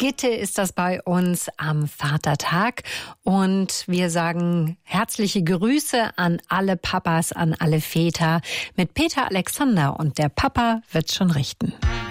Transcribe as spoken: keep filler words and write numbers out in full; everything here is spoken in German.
Gitte ist das bei uns am Vatertag und wir sagen herzliche Grüße an alle Papas, an alle Väter mit Peter Alexander und der Papa wird schon richten.